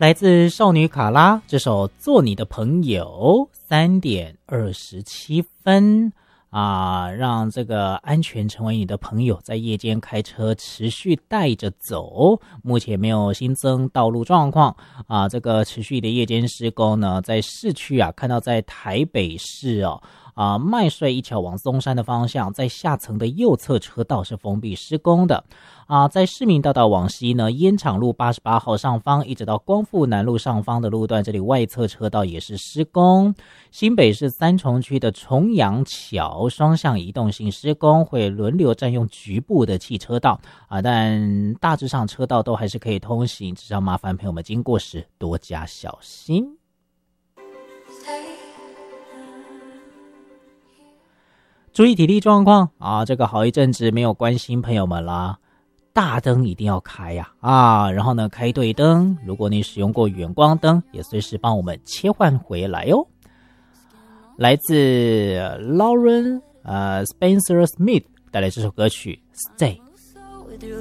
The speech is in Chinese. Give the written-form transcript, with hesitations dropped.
来自少女卡拉这首《做你的朋友》3:27让这个安全成为你的朋友，在夜间开车持续带着走，目前没有新增道路状况这个持续的夜间施工呢，在市区看到在台北市麦帅一桥往松山的方向，在下层的右侧车道是封闭施工的在市民大道往西呢，烟厂路88号上方一直到光复南路上方的路段，这里外侧车道也是施工。新北市三重区的重阳桥双向移动性施工，会轮流占用局部的汽车道但大致上车道都还是可以通行，只要麻烦朋友们经过时多加小心。注意体力状况这个好一阵子没有关心朋友们啦，大灯一定要开然后呢开对灯，如果你使用过远光灯，也随时帮我们切换回来哦。来自 Lauren Spencer Smith 带来这首歌曲 Stay。